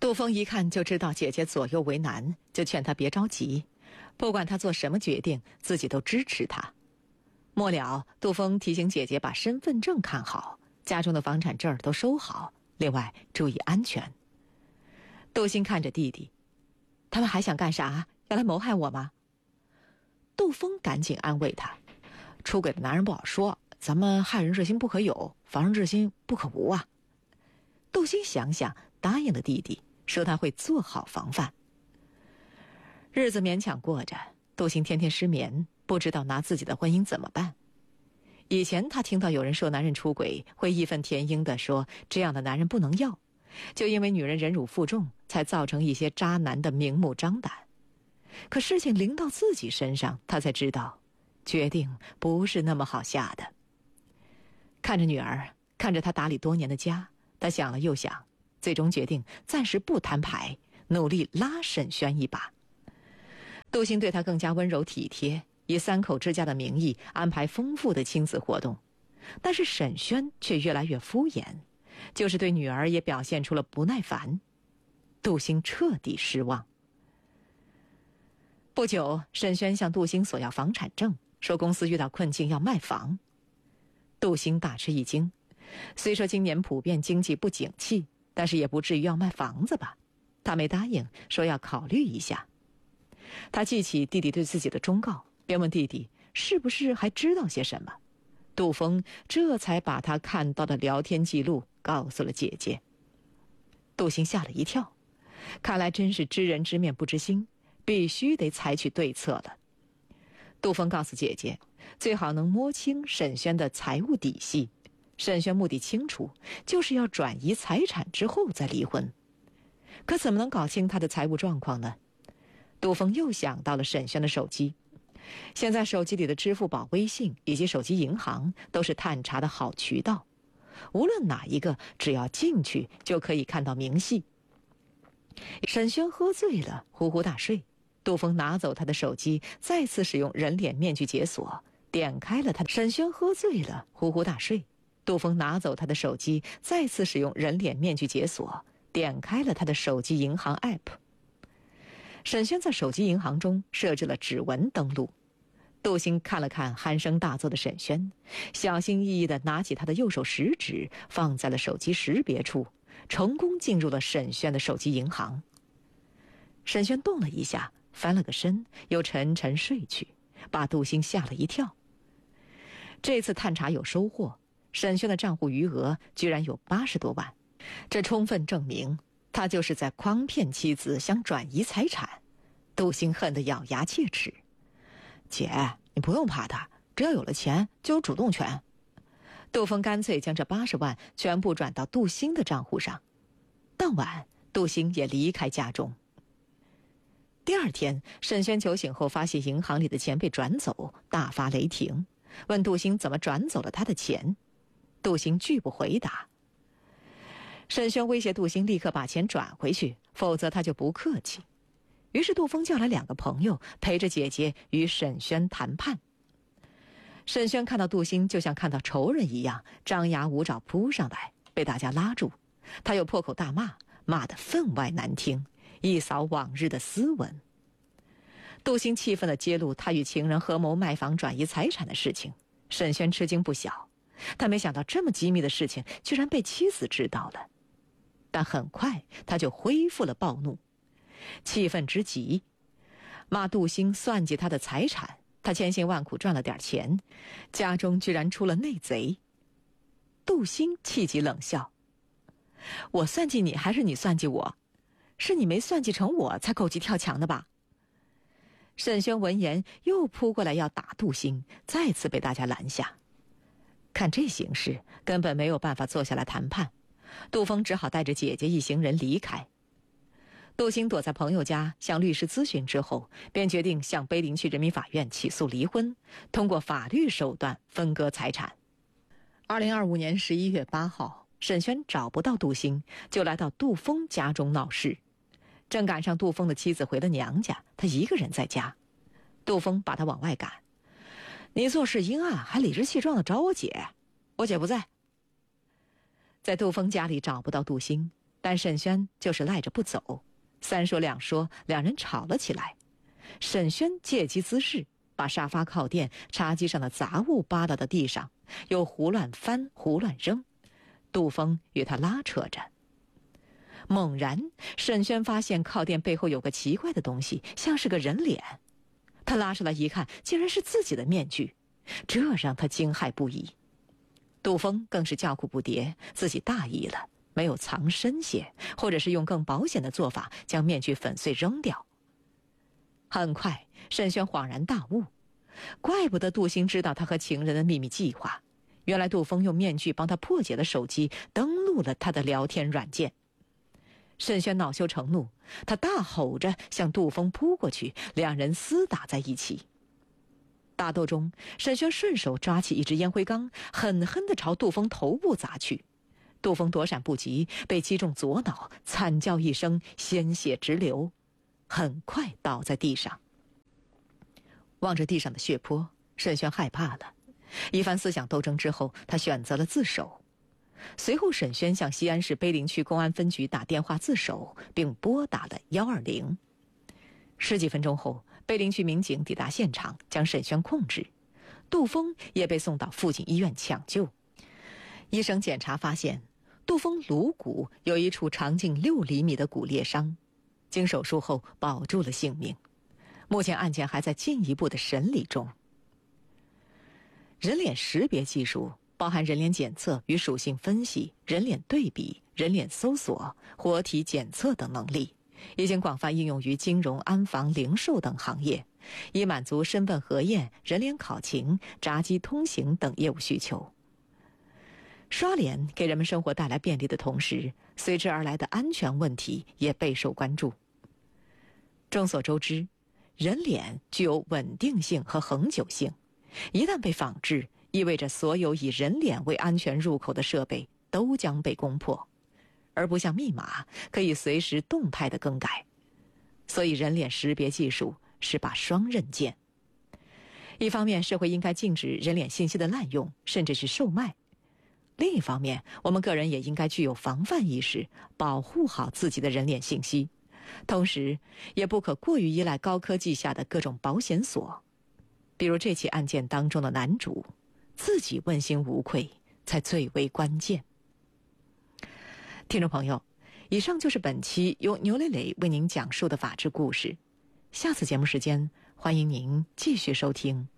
杜峰一看就知道姐姐左右为难，就劝她别着急，不管她做什么决定，自己都支持她。末了，杜峰提醒姐姐把身份证看好，家中的房产证都收好，另外注意安全。杜兴看着弟弟，他们还想干啥？要来谋害我吗？杜峰赶紧安慰他，出轨的男人不好说，咱们害人之心不可有，防人之心不可无啊。杜兴想想，答应了弟弟，说他会做好防范。日子勉强过着，杜兴天天失眠，不知道拿自己的婚姻怎么办。以前他听到有人说男人出轨，会义愤填膺地说这样的男人不能要，就因为女人忍辱负重，才造成一些渣男的明目张胆。可事情临到自己身上，他才知道决定不是那么好下的。看着女儿，看着她打理多年的家，他想了又想，最终决定暂时不摊牌，努力拉沈轩一把。杜兴对他更加温柔体贴，以3口之家的名义安排丰富的亲子活动，但是沈轩却越来越敷衍，就是对女儿也表现出了不耐烦。杜兴彻底失望。不久，沈轩向杜兴索要房产证，说公司遇到困境要卖房。杜兴大吃一惊，虽说今年普遍经济不景气，但是也不至于要卖房子吧。他没答应，说要考虑一下。他记起弟弟对自己的忠告，便问弟弟是不是还知道些什么。杜峰这才把他看到的聊天记录告诉了姐姐。杜兴吓了一跳，看来真是知人知面不知心，必须得采取对策了。杜峰告诉姐姐，最好能摸清沈轩的财务底细。沈轩目的清楚，就是要转移财产之后再离婚。可怎么能搞清他的财务状况呢？杜峰又想到了沈轩的手机，现在手机里的支付宝、微信以及手机银行都是探查的好渠道，无论哪一个，只要进去就可以看到明细。沈轩喝醉了，呼呼大睡。杜峰拿走他的手机，再次使用人脸面具解锁，点开了他。沈轩喝醉了，呼呼大睡。杜峰拿走他的手机，再次使用人脸面具解锁，点开了他的手机银行 App。沈轩在手机银行中设置了指纹登录。杜兴看了看鼾声大作的沈轩，小心翼翼地拿起他的右手食指，放在了手机识别处，成功进入了沈轩的手机银行。沈轩动了一下，翻了个身，又沉沉睡去，把杜兴吓了一跳。这次探查有收获，沈轩的账户余额居然有80多万，这充分证明他就是在诓骗妻子，想转移财产。杜兴恨得咬牙切齿：“姐，你不用怕他，只要有了钱就有主动权。”杜峰干脆将这80万全部转到杜兴的账户上。当晚，杜兴也离开家中。第二天，沈轩酒醒后发现银行里的钱被转走，大发雷霆，问杜兴怎么转走了他的钱。杜兴拒不回答。沈轩威胁杜兴立刻把钱转回去，否则他就不客气。于是杜峰叫来2个朋友，陪着姐姐与沈轩谈判。沈轩看到杜兴就像看到仇人一样，张牙舞爪扑上来，被大家拉住。他又破口大骂，骂得分外难听，一扫往日的斯文。杜兴气愤地揭露他与情人合谋卖房转移财产的事情。沈轩吃惊不小，他没想到这么机密的事情居然被妻子知道了。但很快他就恢复了暴怒，气愤之极，骂杜兴算计他的财产，他千辛万苦赚了点钱，家中居然出了内贼。杜兴气急冷笑：“我算计你还是你算计我？是你没算计成我才狗急跳墙的吧？”沈轩闻言又扑过来要打杜兴，再次被大家拦下。看这形势，根本没有办法坐下来谈判，杜峰只好带着姐姐一行人离开。杜兴躲在朋友家向律师咨询之后，便决定向碑林区人民法院起诉离婚，通过法律手段分割财产。2025年11月8号，沈轩找不到杜兴，就来到杜峰家中闹事。正赶上杜峰的妻子回了娘家，他一个人在家。杜峰把他往外赶：“你做事阴暗，还理直气壮地找我姐，我姐不在。”在杜峰家里找不到杜兴， 但沈轩就是赖着不走，三说两说，两人吵了起来。沈轩借机滋事，把沙发靠垫、茶几上的杂物扒到了地上，又胡乱翻胡乱扔。杜峰与他拉扯着。猛然，沈轩发现靠垫背后有个奇怪的东西，像是个人脸。他拉上来一看，竟然是自己的面具，这让他惊骇不已。杜峰更是叫苦不迭，自己大意了，没有藏深些，或者是用更保险的做法将面具粉碎扔掉。很快，沈轩恍然大悟，怪不得杜兴知道他和情人的秘密计划，原来杜峰用面具帮他破解了手机，登录了他的聊天软件。沈轩恼羞成怒，他大吼着向杜峰扑过去，两人厮打在一起。打斗中，沈轩顺手抓起一只烟灰缸，狠狠地朝杜峰头部砸去。杜峰躲闪不及，被击中左脑，惨叫一声，鲜血直流，很快倒在地上。望着地上的血泊，沈轩害怕了。一番思想斗争之后，他选择了自首。随后，沈轩向西安市碑林区公安分局打电话自首，并拨打了120。十几分钟后，碑林区民警抵达现场，将沈轩控制。杜峰也被送到附近医院抢救。医生检查发现，杜峰颅骨有一处长径6厘米的骨裂伤，经手术后保住了性命。目前案件还在进一步的审理中。人脸识别技术包含人脸检测与属性分析、人脸对比、人脸搜索、活体检测等能力，已经广泛应用于金融、安防、零售等行业，以满足身份核验、人脸考勤、闸机通行等业务需求。刷脸给人们生活带来便利的同时，随之而来的安全问题也备受关注。众所周知，人脸具有稳定性和恒久性，一旦被仿制，意味着所有以人脸为安全入口的设备都将被攻破，而不像密码可以随时动态的更改。所以人脸识别技术是把双刃剑。一方面，社会应该禁止人脸信息的滥用，甚至是售卖；另一方面，我们个人也应该具有防范意识，保护好自己的人脸信息，同时也不可过于依赖高科技下的各种保险锁。比如这起案件当中的男主，自己问心无愧才最为关键。听众朋友，以上就是本期由牛磊磊为您讲述的法治故事。下次节目时间，欢迎您继续收听。